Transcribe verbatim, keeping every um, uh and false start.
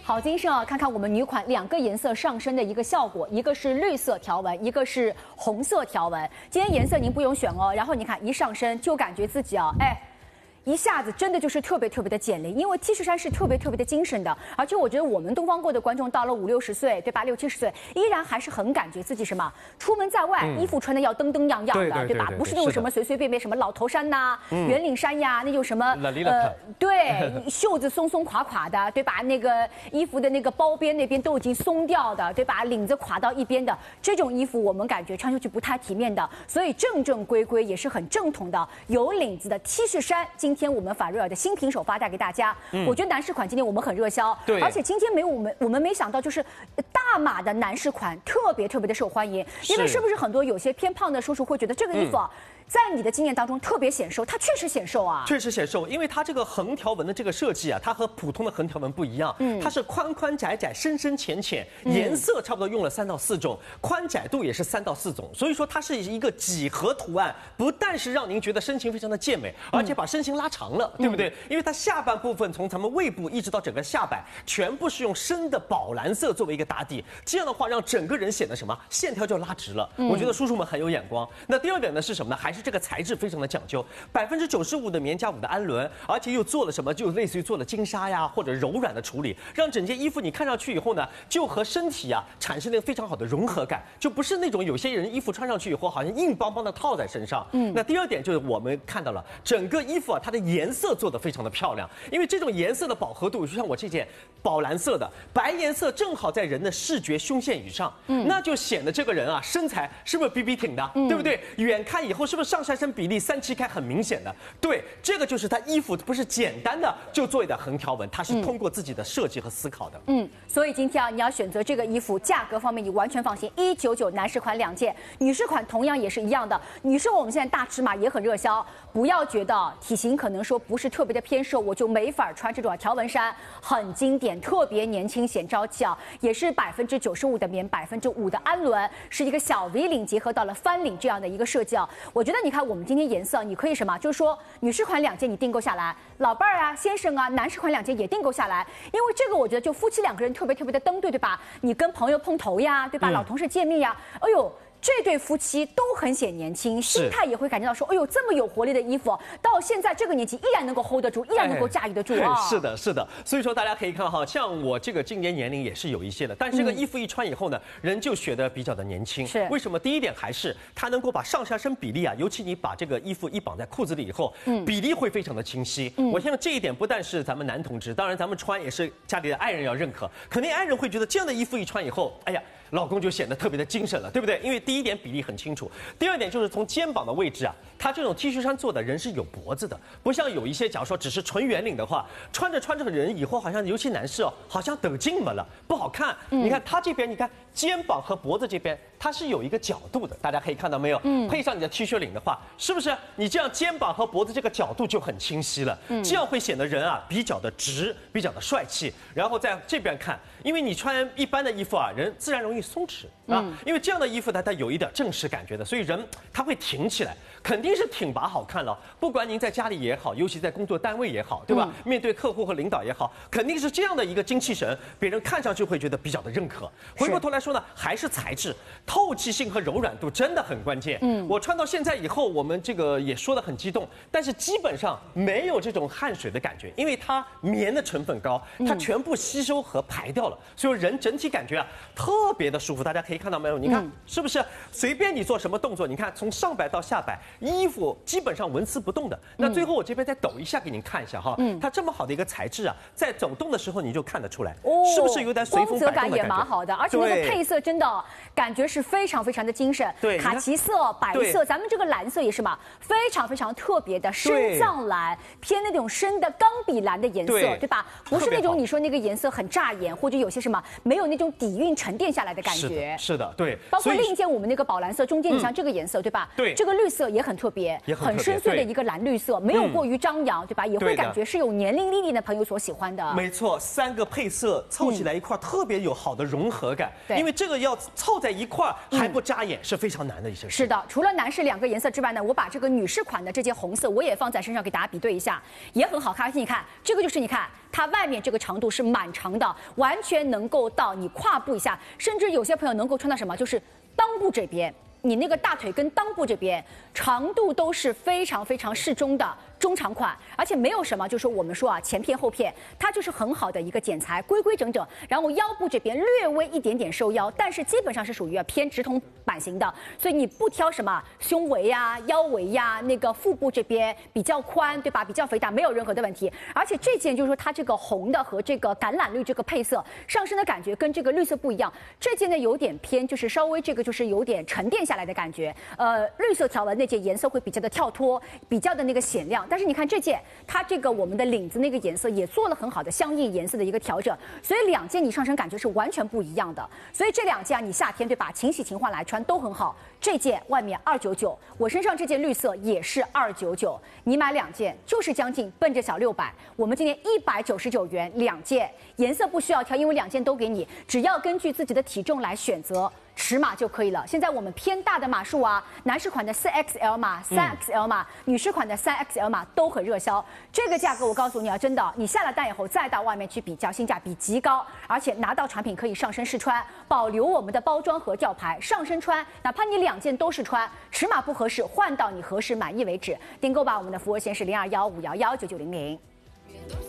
好精神啊！看看我们女款两个颜色上身的一个效果，一个是绿色条纹，一个是红色条纹。今天颜色您不用选哦，然后你看一上身就感觉自己啊，哎。 一下子真的就是特别特别的减龄，因为 T 恤衫是特别特别的精神的，而且我觉得我们东方过的观众到了五六十岁，对吧？六七十岁依然还是很感觉自己什么，出门在外、嗯、衣服穿的要登登样样的， 对, 对, 对, 对吧？不是那种什么随随便便什么老头衫呐、嗯、圆领衫呀，那种什么呃，对，袖子松松垮垮的，对吧？那个衣服的那个包边那边都已经松掉的，对吧？领子垮到一边的这种衣服，我们感觉穿出去不太体面的，所以正正规规也是很正统的有领子的 T 恤衫。今今天我们法瑞尔的新品首发带给大家，嗯、我觉得男士款今天我们很热销，对，而且今天没有我们我们没想到就是大码的男士款特别特别的受欢迎，因为是不是很多有些偏胖的叔叔会觉得这个衣服啊。嗯 在你的经验当中特别显瘦，它确实显瘦啊， 确实显瘦，因为它这个横条纹的这个设计啊，它和普通的横条纹不一样，嗯，它是宽宽窄窄、深深浅浅，颜色差不多用了三到四种，宽窄度也是三到四种，所以说它是一个几何图案，不但是让您觉得身形非常的健美，而且把身形拉长了，嗯、对不对？因为它下半部分从咱们胃部一直到整个下摆，全部是用深的宝蓝色作为一个打底，这样的话让整个人显得什么线条就拉直了，嗯、我觉得叔叔们很有眼光。那第二点呢是什么呢？还是这个材质非常的讲究，百分之九十五的棉加五的氨纶，而且又做了什么？就类似于做了金沙呀或者柔软的处理，让整件衣服你看上去以后呢，就和身体啊产生了非常好的融合感，就不是那种有些人衣服穿上去以后好像硬邦邦的套在身上。嗯，那第二点就是我们看到了整个衣服啊，它的颜色做得非常的漂亮，因为这种颜色的饱和度，就像我这件宝蓝色的白颜色，正好在人的视觉胸线以上，嗯，那就显得这个人啊身材是不是比比挺的，嗯、对不对？远看以后是不是上下身比例三七开很明显的？对，这个就是他衣服不是简单的就做一点横条纹，它是通过自己的设计和思考的。 嗯，所以今天啊，你要选择这个衣服，价格方面你完全放心，一九九男士款两件，女士款同样也是一样的。女士我们现在大尺码也很热销，不要觉得体型可能说不是特别的偏瘦，我就没法穿这种条纹衫，很经典，特别年轻显朝气啊，也是百分之九十五的棉，百分之五的氨纶，是一个小 V 领结合到了翻领这样的一个设计啊。我觉得你看我们今天颜色，你可以什么？就是说女士款两件你订购下来，老伴儿啊、先生啊，男士款两件也订购下来，因为这个我觉得就夫妻两个人特别特别的登对，对吧？你跟朋友碰头呀，对吧？嗯、老同事见面呀，哎呦。这对夫妻都很显年轻，心态也会感觉到说，哎呦，这么有活力的衣服，到现在这个年纪依然能够 hold 得住，依然能够驾驭得住啊！ 是的，是的。所以说大家可以看哈，像我这个今年年龄也是有一些的，但是这个衣服一穿以后呢，嗯、人就显得比较的年轻。是为什么？第一点还是它能够把上下身比例啊，尤其你把这个衣服一绑在裤子里以后，嗯、比例会非常的清晰。嗯、我相信这一点不但是咱们男同志，当然咱们穿也是家里的爱人要认可，肯定爱人会觉得这样的衣服一穿以后，哎呀。老公就显得特别的精神了，对不对？因为第一点比例很清楚，第二点就是从肩膀的位置啊，它这种 T 恤衫做的人是有脖子的，不像有一些假如说只是纯圆领的话，穿着穿着人以后好像尤其男士哦，好像得劲了，不好看。嗯、你看他这边，你看肩膀和脖子这边它是有一个角度的，大家可以看到没有？嗯，配上你的 T 恤领的话，是不是你这样肩膀和脖子这个角度就很清晰了？嗯，这样会显得人啊比较的直，比较的帅气。然后在这边看，因为你穿一般的衣服啊，人自然容易松弛啊，嗯、因为这样的衣服呢，它有一点正式感觉的，所以人他会挺起来，肯定是挺拔好看了。不管您在家里也好，尤其在工作单位也好，对吧？嗯、面对客户和领导也好，肯定是这样的一个精气神，别人看上去会觉得比较的认可。回过头来说呢，还是材质、透气性和柔软度真的很关键。嗯，我穿到现在以后，我们这个也说得很激动，但是基本上没有这种汗水的感觉，因为它棉的成分高，它全部吸收和排掉了，所以人整体感觉啊特别的舒服。大家可以看到没有？你看、嗯、是不是？随便你做什么动作，你看从上摆到下摆，衣服基本上纹丝不动的。那最后我这边再抖一下给您看一下哈，嗯、它这么好的一个材质啊，在走动的时候你就看得出来，哦、是不是有点随风摆动的感觉？光泽感也蛮好的， 而且那个配色真的感觉是非常非常的精神。对，卡其色、白色，咱们这个蓝色也是嘛，非常非常特别的深藏蓝，偏那种深的钢笔蓝的颜色， 对, 对吧？不是那种你说那个颜色很扎眼，或者有些什么没有那种底蕴沉淀下来的感觉。 是的，是的，对。 包括另一件我们那个宝蓝色，中间你像这个颜色，对吧？对，这个绿色也很特别，很深邃的一个蓝绿色，没有过于张扬，对吧？也会感觉是有年龄历练的朋友所喜欢的。 没错，三个配色凑起来一块，特别有好的融合感。因为这个要凑在一块， 话还不扎眼，是非常难的一些事。 是的，除了男士两个颜色之外呢，我把这个女士款的这件红色我也放在身上给大家比对一下，也很好看。而且你看，这个就是你看它外面这个长度是蛮长的，完全能够到你胯部以下，甚至有些朋友能够穿到什么，就是裆部这边。你那个大腿跟裆部这边长度都是非常非常适中的中长款，而且没有什么，就是我们说啊前片后片，它就是很好的一个剪裁，规规整整。然后腰部这边略微一点点收腰，但是基本上是属于偏直筒版型的，所以你不挑什么胸围呀、腰围呀，那个腹部这边比较宽，对吧？比较肥大，没有任何的问题。而且这件就是说它这个红的和这个橄榄绿这个配色上身的感觉跟这个绿色不一样，这件呢有点偏，就是稍微这个就是有点沉淀下来的感觉。呃，绿色条纹那件颜色会比较的跳脱，比较的那个显亮。但是你看这件，它这个我们的领子那个颜色也做了很好的相应颜色的一个调整，所以两件你上身感觉是完全不一样的。所以这两件啊，你夏天对吧，勤洗勤换来穿都很好。这件外面二九九，我身上这件绿色也是二九九，你买两件就是将近奔着小六百。我们今天一百九十九元两件，颜色不需要挑，因为两件都给你，只要根据自己的体重来选择尺码就可以了。现在我们偏大的码数啊，男士款的四 X L 码、三 X L 码，女士款的三 X L 码都很热销。这个价格我告诉你啊，真的，你下了单以后再到外面去比较，性价比极高，而且拿到产品可以上身试穿，保留我们的包装和吊牌，上身穿，哪怕你两件都是穿，尺码不合适换到你合适满意为止。订购吧，我们的服务线是零二幺五幺幺九九零零。